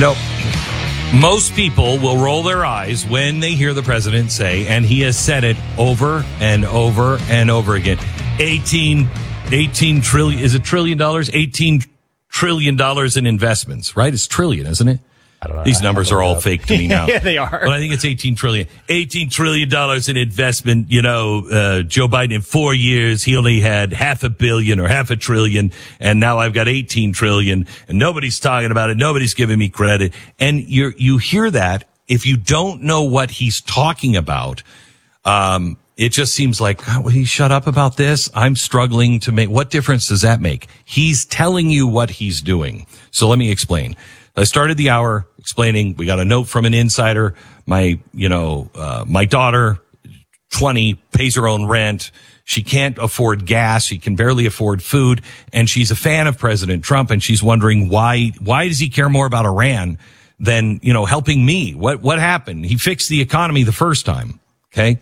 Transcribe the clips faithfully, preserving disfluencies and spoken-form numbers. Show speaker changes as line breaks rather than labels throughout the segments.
know, most people will roll their eyes when they hear the president say, and he has said it over and over and over again, eighteen, eighteen trillion, is it trillion dollars? eighteen trillion dollars in investments, right? It's trillion, isn't it?
I don't know.
These numbers are all fake to me now.
Yeah, they are.
But I think it's eighteen trillion. eighteen trillion dollars in investment. You know, uh, Joe Biden in four years, he only had half a billion or half a trillion. And now I've got eighteen trillion and nobody's talking about it. Nobody's giving me credit. And you you hear that. If you don't know what he's talking about, um, it just seems like, oh, will he shut up about this? I'm struggling to make, what difference does that make? He's telling you what he's doing. So let me explain. I started the hour explaining, we got a note from an insider. My, you know, uh, my daughter, twenty, pays her own rent. She can't afford gas. She can barely afford food. And she's a fan of President Trump. And she's wondering why, why does he care more about Iran than, you know, helping me? What, what happened? He fixed the economy the first time. Okay.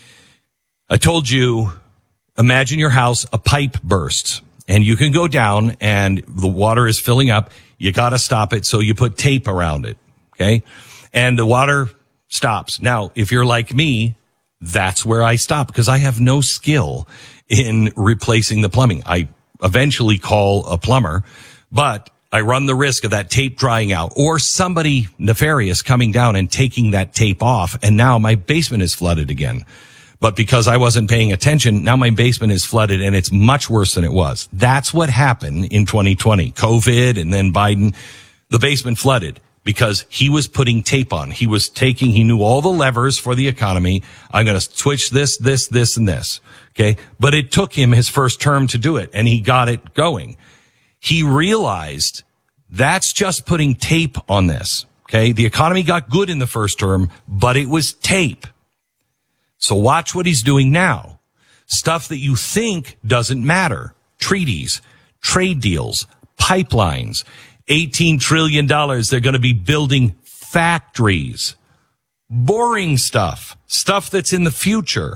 I told you, imagine your house, a pipe bursts and you can go down and the water is filling up. You got to stop it. So you put tape around it. Okay. And the water stops. Now, if you're like me, that's where I stop because I have no skill in replacing the plumbing. I eventually call a plumber, but I run the risk of that tape drying out or somebody nefarious coming down and taking that tape off. And now my basement is flooded again. But because I wasn't paying attention, now my basement is flooded and it's much worse than it was. That's what happened in twenty twenty. COVID and then Biden, the basement flooded because he was putting tape on. He was taking, he knew all the levers for the economy. I'm going to switch this, this, this, and this. Okay. But it took him his first term to do it and he got it going. He realized that's just putting tape on this. Okay. The economy got good in the first term, but it was tape. So watch what he's doing now. Stuff that you think doesn't matter. Treaties, trade deals, pipelines, eighteen trillion dollars. They're going to be building factories. Boring stuff. Stuff that's in the future.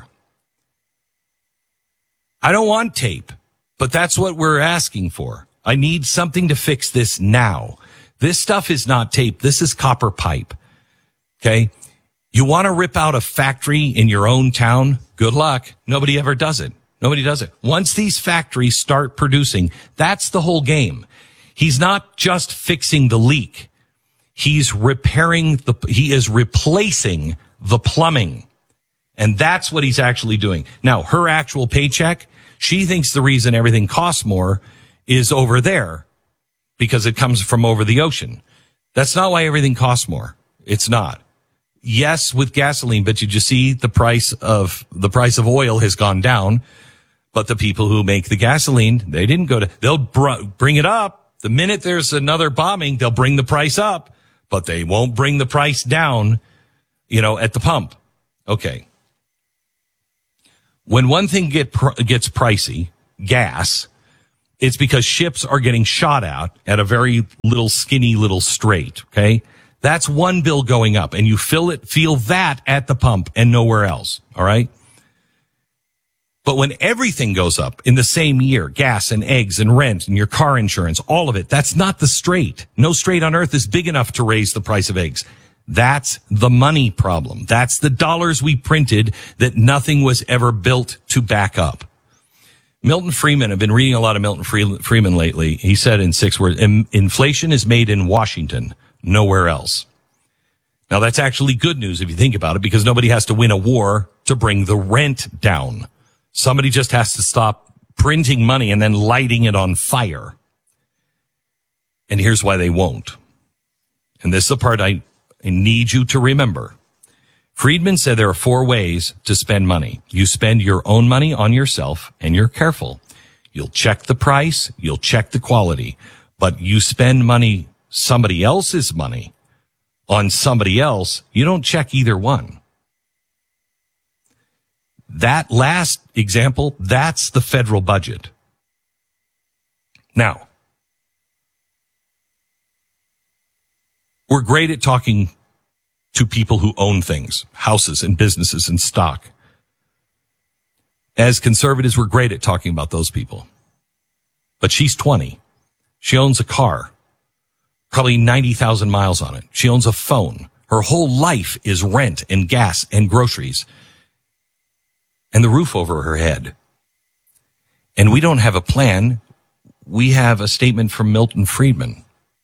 I don't want tape, but that's what we're asking for. I need something to fix this now. This stuff is not tape. This is copper pipe. Okay? You want to rip out a factory in your own town? Good luck. Nobody ever does it. Nobody does it. Once these factories start producing, that's the whole game. He's not just fixing the leak. He's repairing the, he is replacing the plumbing. And that's what he's actually doing. Now, her actual paycheck, she thinks the reason everything costs more is over there because it comes from over the ocean. That's not why everything costs more. It's not. Yes, with gasoline, but you just see the price of the price of oil has gone down. But the people who make the gasoline, they didn't go to, they'll br- bring it up. The minute there's another bombing, they'll bring the price up, but they won't bring the price down, you know, at the pump. Okay. When one thing get pr- gets pricey, gas, it's because ships are getting shot at at a very little skinny little strait. Okay. That's one bill going up and you feel it, feel that at the pump and nowhere else. All right. But when everything goes up in the same year, gas and eggs and rent and your car insurance, all of it, that's not the strait. No strait on earth is big enough to raise the price of eggs. That's the money problem. That's the dollars we printed that nothing was ever built to back up. Milton Friedman, I've been reading a lot of Milton Friedman lately. He said in six words, inflation is made in Washington, nowhere else. Now that's actually good news if you think about it, because nobody has to win a war to bring the rent down. Somebody just has to stop printing money and then lighting it on fire. And here's why they won't. And this is the part I, I need you to remember. Friedman said there are four ways to spend money. You spend your own money on yourself and you're careful. You'll check the price. You'll check the quality. But you spend money, somebody else's money, on somebody else, you don't check either one. That last example, that's the federal budget. Now, we're great at talking to people who own things, houses and businesses and stock. As conservatives, we're great at talking about those people. But she's twenty. She owns a car. probably ninety thousand miles on it. She owns a phone. Her whole life is rent and gas and groceries and the roof over her head. And we don't have a plan. We have a statement from Milton Friedman.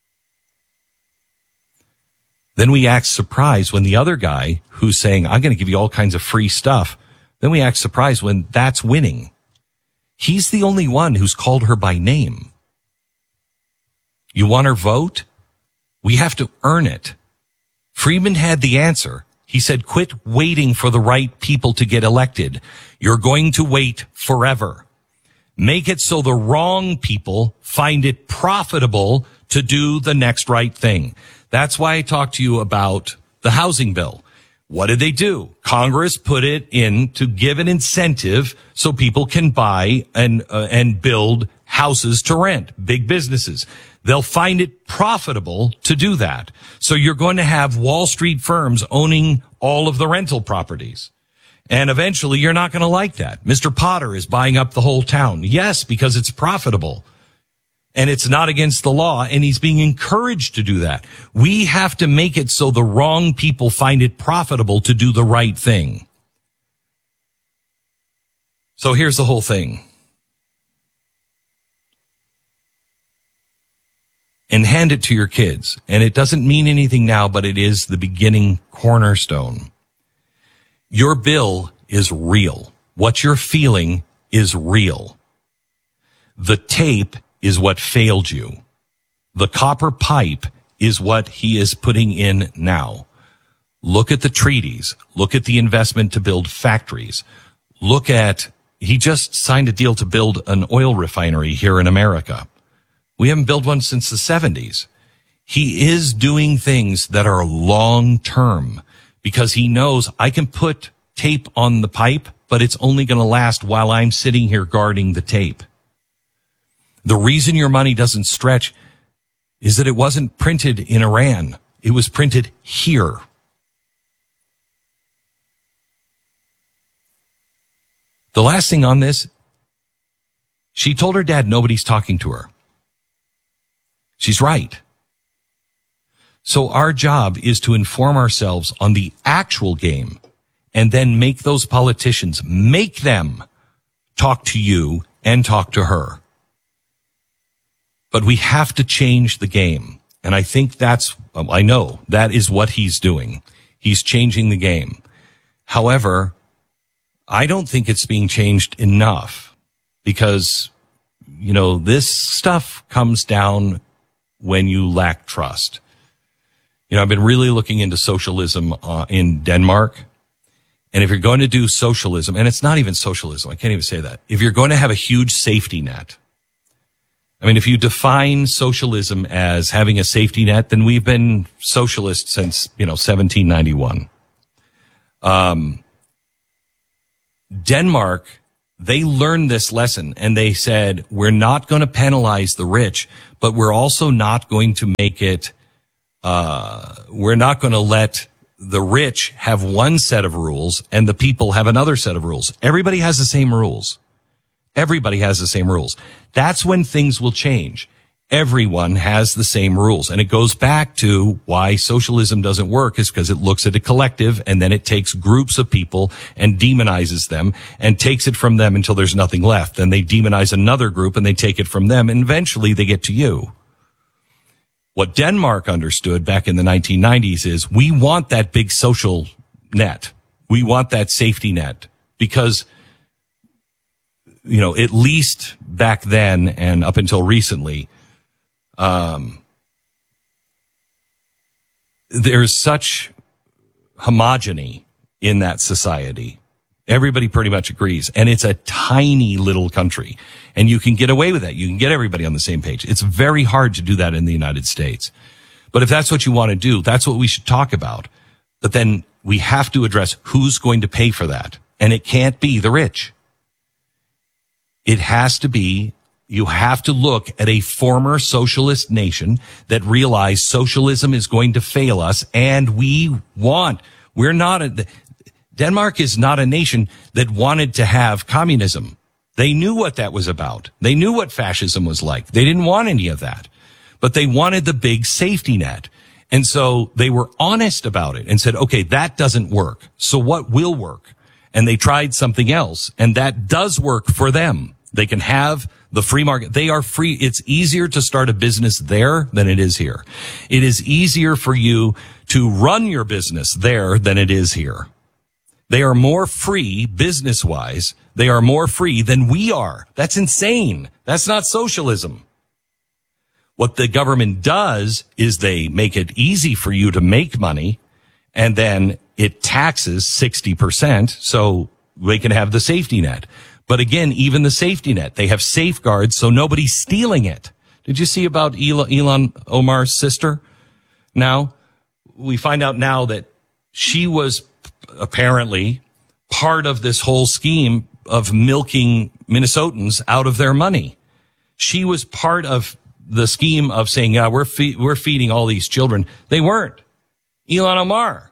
Then we act surprised when the other guy who's saying, I'm going to give you all kinds of free stuff. Then we act surprised when that's winning. He's the only one who's called her by name. You want her vote? We have to earn it. Friedman had the answer. He said, quit waiting for the right people to get elected. You're going to wait forever. Make it so the wrong people find it profitable to do the next right thing. That's why I talked to you about the housing bill. What did they do? Congress put it in to give an incentive so people can buy and uh, and build houses to rent, big businesses. They'll find it profitable to do that. So you're going to have Wall Street firms owning all of the rental properties. And eventually you're not going to like that. Mister Potter is buying up the whole town. Yes, because it's profitable. And it's not against the law, and he's being encouraged to do that. We have to make it so the wrong people find it profitable to do the right thing. So here's the whole thing. And hand it to your kids. And it doesn't mean anything now, but it is the beginning cornerstone. Your bill is real. What you're feeling is real. The tape is what failed you. The copper pipe is what he is putting in now. Look at the treaties. Look at the investment to build factories. Look at, he just signed a deal to build an oil refinery here in America. We haven't built one since the seventies. He is doing things that are long term because he knows I can put tape on the pipe, but it's only going to last while I'm sitting here guarding the tape. The reason your money doesn't stretch is that it wasn't printed in Iran. It was printed here. The last thing on this, she told her dad nobody's talking to her. She's right. So our job is to inform ourselves on the actual game and then make those politicians, make them talk to you and talk to her. But we have to change the game. And I think that's, I know that is what he's doing. He's changing the game. However, I don't think it's being changed enough because, you know, this stuff comes down when you lack trust. You know, I've been really looking into socialism uh, in Denmark. And if you're going to do socialism, and it's not even socialism, I can't even say that. If you're going to have a huge safety net, I mean, if you define socialism as having a safety net, then we've been socialist since, you know, seventeen ninety-one. Um, Denmark, they learned this lesson and they said, we're not going to penalize the rich, but we're also not going to make it, uh, we're not going to let the rich have one set of rules and the people have another set of rules. Everybody has the same rules. Everybody has the same rules. That's when things will change. Everyone has the same rules. And it goes back to why socialism doesn't work is because it looks at a collective and then it takes groups of people and demonizes them and takes it from them until there's nothing left. Then they demonize another group and they take it from them and eventually they get to you. What Denmark understood back in the nineteen nineties is we want that big social net. We want that safety net because, you know, at least back then and up until recently, um, there's such homogeny in that society. Everybody pretty much agrees. And it's a tiny little country. And you can get away with that. You can get everybody on the same page. It's very hard to do that in the United States. But if that's what you want to do, that's what we should talk about. But then we have to address who's going to pay for that. And it can't be the rich. It has to be, you have to look at a former socialist nation that realized socialism is going to fail us. And we want, we're not, a, Denmark is not a nation that wanted to have communism. They knew what that was about. They knew what fascism was like. They didn't want any of that. but they wanted the big safety net. And so they were honest about it and said, okay, that doesn't work. So what will work? And they tried something else, and that does work for them. They can have the free market. They are free. It's easier to start a business there than it is here. It is easier for you to run your business there than it is here. They are more free business-wise. They are more free than we are. That's insane. That's not socialism. What the government does is they make it easy for you to make money, and then it taxes sixty percent so they can have the safety net. But again, even the safety net, they have safeguards so nobody's stealing it. Did you see about Ilhan Omar's sister? Now, we find out now that she was apparently part of this whole scheme of milking Minnesotans out of their money. She was part of the scheme of saying, yeah, we're fe- we're feeding all these children. They weren't. Ilhan Omar.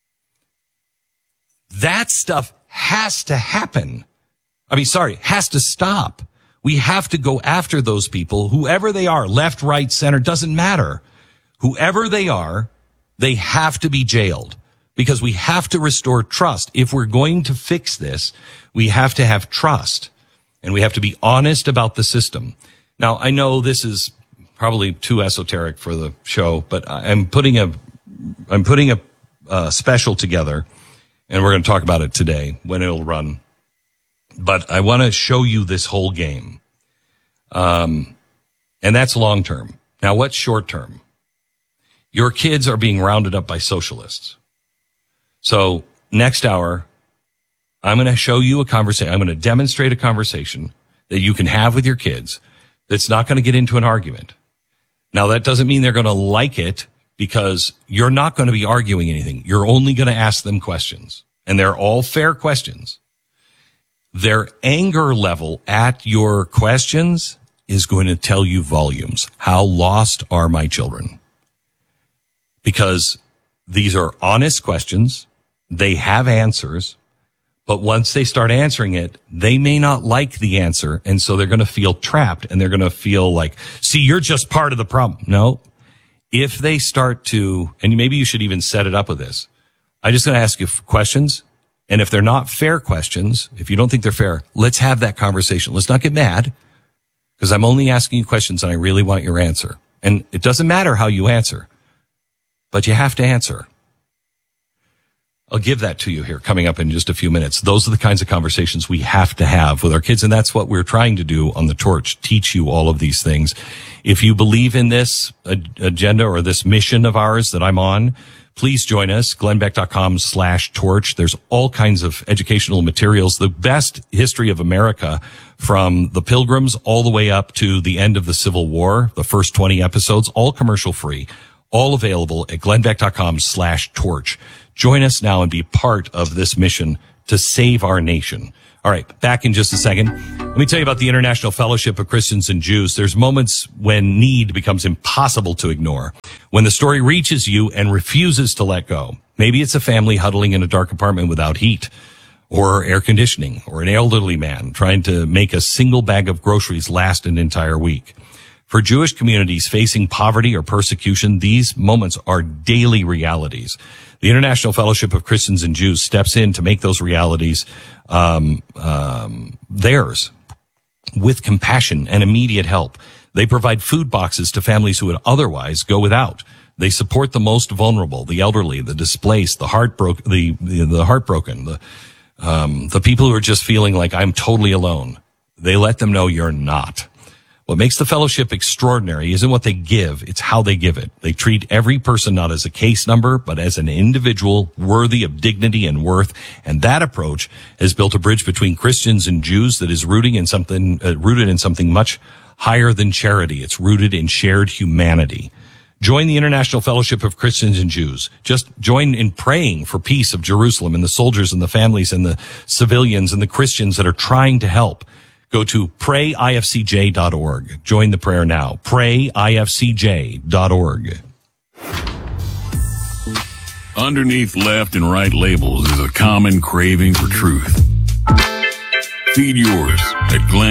That stuff has to happen. I mean, sorry, has to stop. We have to go after those people, whoever they are, left, right, center, doesn't matter. Whoever they are, they have to be jailed because we have to restore trust. If we're going to fix this, we have to have trust and we have to be honest about the system. Now, I know this is probably too esoteric for the show, but I'm putting a, I'm putting a, a special together, and we're going to talk about it today when it'll run. But I want to show you this whole game. Um, and that's long term. Now, what's short term? Your kids are being rounded up by socialists. So next hour, I'm going to show you a conversation. I'm going to demonstrate a conversation that you can have with your kids that's not going to get into an argument. Now, that doesn't mean they're going to like it because you're not going to be arguing anything. You're only going to ask them questions, and they're all fair questions. Their anger level at your questions is going to tell you volumes. How lost are my children? Because these are honest questions. They have answers. But once they start answering it, they may not like the answer. And so they're going to feel trapped and they're going to feel like, see, you're just part of the problem. No. If they start to, and maybe you should even set it up with this. I'm just going to ask you questions. And if they're not fair questions, if you don't think they're fair, let's have that conversation. Let's not get mad because I'm only asking you questions and I really want your answer. And it doesn't matter how you answer, but you have to answer. I'll give that to you here coming up in just a few minutes. Those are the kinds of conversations we have to have with our kids. And that's what we're trying to do on The Torch, teach you all of these things. If you believe in this agenda or this mission of ours that I'm on, please join us, glennbeck.com slash torch. There's all kinds of educational materials, the best history of America from the Pilgrims all the way up to the end of the Civil War, the first twenty episodes, all commercial free, all available at glennbeck.com slash torch. Join us now and be part of this mission to save our nation. All right, back in just a second. Let me tell you about the International Fellowship of Christians and Jews. There's moments when need becomes impossible to ignore. When the story reaches you and refuses to let go. Maybe it's a family huddling in a dark apartment without heat or air conditioning, or an elderly man trying to make a single bag of groceries last an entire week. For Jewish communities facing poverty or persecution, these moments are daily realities. The International Fellowship of Christians and Jews steps in to make those realities um, um, theirs with compassion and immediate help. They provide food boxes to families who would otherwise go without. They support the most vulnerable, the elderly, the displaced, the heartbroken, the, the, the heartbroken, the, um, the people who are just feeling like I'm totally alone. They let them know you're not. What makes the fellowship extraordinary isn't what they give, it's how they give it. They treat every person not as a case number, but as an individual worthy of dignity and worth. And that approach has built a bridge between Christians and Jews that is rooting in something, uh, rooted in something much higher than charity. It's rooted in shared humanity. Join the International Fellowship of Christians and Jews. Just join in praying for peace of Jerusalem and the soldiers and the families and the civilians and the Christians that are trying to help. Go to pray I F C J dot org. Join the prayer now. pray I F C J dot org.
Underneath left and right labels is a common craving for truth. Feed yours at Glenn.